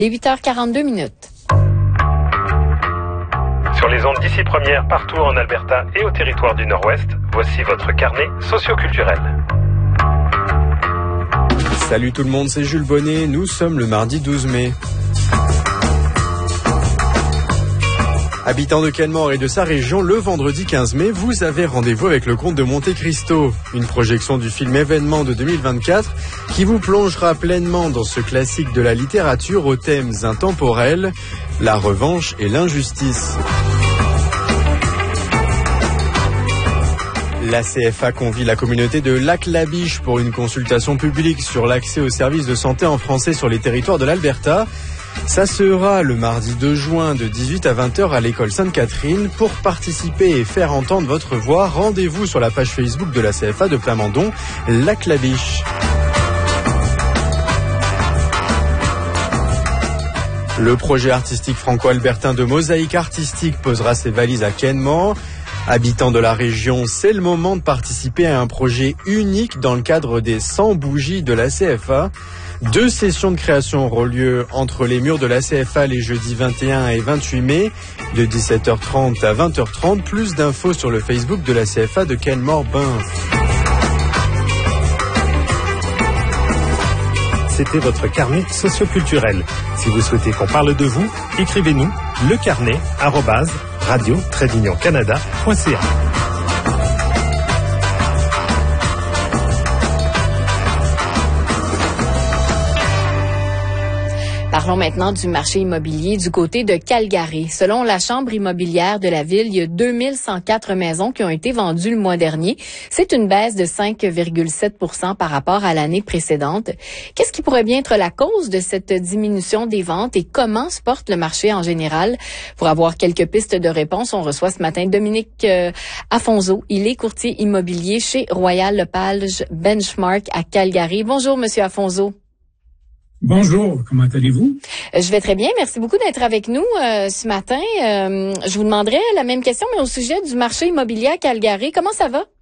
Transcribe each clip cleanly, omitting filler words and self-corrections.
Il est 8h42. Sur les ondes d'ici première, partout en Alberta et au territoire du Nord-Ouest, voici votre carnet socioculturel. Salut tout le monde, c'est Jules Bonnet, nous sommes le mardi 12 mai. Habitant de Kenmore et de sa région, le vendredi 15 mai, vous avez rendez-vous avec le Comte de Monte Cristo, une projection du film événement de 2024 qui vous plongera pleinement dans ce classique de la littérature aux thèmes intemporels, la revanche et l'injustice. La CFA convie la communauté de Lac-la-Biche pour une consultation publique sur l'accès aux services de santé en français sur les territoires de l'Alberta. Ça sera le mardi 2 juin de 18 à 20h à l'école Sainte-Catherine. Pour participer et faire entendre votre voix, rendez-vous sur la page Facebook de la CFA de Plamondon, Lac-la-Biche. Le projet artistique franco-albertain de Mosaïque Artistique posera ses valises à Kenmore. Habitant de la région, c'est le moment de participer à un projet unique dans le cadre des 100 bougies de la CFA. 2 sessions de création auront lieu entre les murs de la CFA les jeudis 21 et 28 mai, de 17h30 à 20h30. Plus d'infos sur le Facebook de la CFA de Kenmore-Banff. C'était votre carnet socioculturel. Si vous souhaitez qu'on parle de vous, écrivez-nous lecarnet@radio-canada.ca. Parlons maintenant du marché immobilier du côté de Calgary. Selon la Chambre immobilière de la ville, il y a 2104 maisons qui ont été vendues le mois dernier. C'est une baisse de 5,7% par rapport à l'année précédente. Qu'est-ce qui pourrait bien être la cause de cette diminution des ventes et comment se porte le marché en général? Pour avoir quelques pistes de réponse, on reçoit ce matin Dominique Afonso. Il est courtier immobilier chez Royal Lepage Benchmark à Calgary. Bonjour, Monsieur Afonso. Bonjour, comment allez-vous? Je vais très bien. Merci beaucoup d'être avec nous ce matin. Je vous demanderai la même question, mais au sujet du marché immobilier à Calgary. Comment ça va?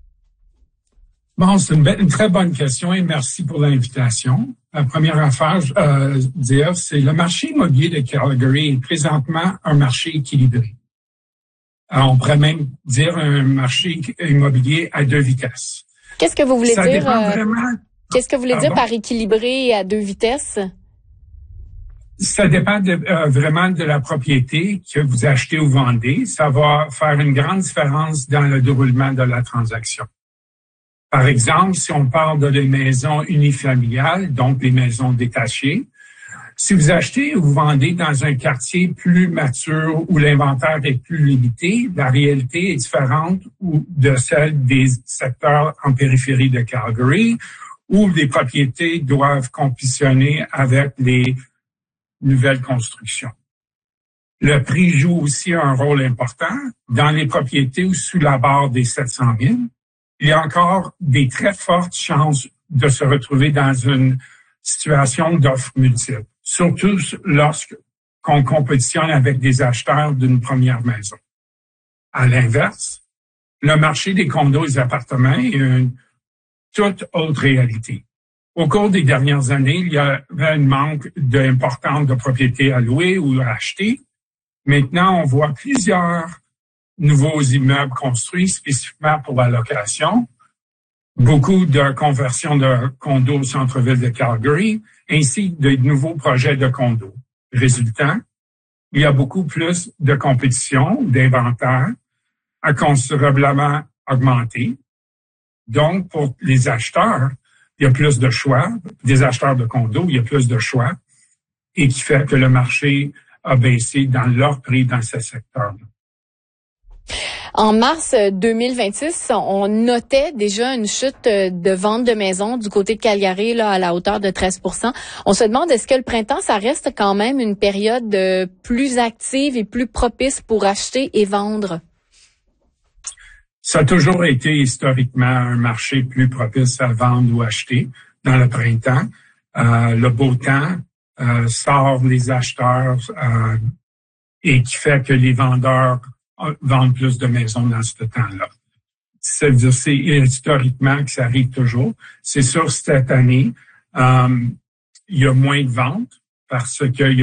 Bon, c'est une très bonne question et merci pour l'invitation. La première affaire, dire, c'est le marché immobilier de Calgary est présentement un marché équilibré. Alors, on pourrait même dire un marché immobilier à 2 vitesses. Qu'est-ce que vous voulez Ça dire? dépend vraiment. Qu'est-ce que vous voulez dire par équilibré à 2 vitesses? Ça dépend vraiment de la propriété que vous achetez ou vendez. Ça va faire une grande différence dans le déroulement de la transaction. Par exemple, si on parle de les maisons unifamiliales, donc les maisons détachées, si vous achetez ou vous vendez dans un quartier plus mature où l'inventaire est plus limité, la réalité est différente de celle des secteurs en périphérie de Calgary, où les propriétés doivent compétitionner avec les nouvelles constructions. Le prix joue aussi un rôle important. Dans les propriétés où sous la barre des 700 000, il y a encore des très fortes chances de se retrouver dans une situation d'offres multiples, surtout lorsqu'on compétitionne avec des acheteurs d'une première maison. À l'inverse, le marché des condos et des appartements est une toute autre réalité. Au cours des dernières années, il y avait un manque important de propriétés à louer ou à acheter. Maintenant, on voit plusieurs nouveaux immeubles construits spécifiquement pour la location, beaucoup de conversions de condos au centre-ville de Calgary, ainsi que de nouveaux projets de condos. Résultant, il y a beaucoup plus de compétition, d'inventaire, a considérablement augmenté. Donc, pour les acheteurs, il y a plus de choix. Des acheteurs de condos, il y a plus de choix et qui fait que le marché a baissé dans leur prix dans ce secteur-là. En mars 2026, on notait déjà une chute de vente de maisons du côté de Calgary là, à la hauteur de 13%. On se demande, est-ce que le printemps, ça reste quand même une période plus active et plus propice pour acheter et vendre? Ça a toujours été historiquement un marché plus propice à vendre ou acheter dans le printemps. Le beau temps sort les acheteurs et qui fait que les vendeurs vendent plus de maisons dans ce temps-là. C'est historiquement que ça arrive toujours. C'est sûr, cette année, il y a moins de ventes parce qu'il y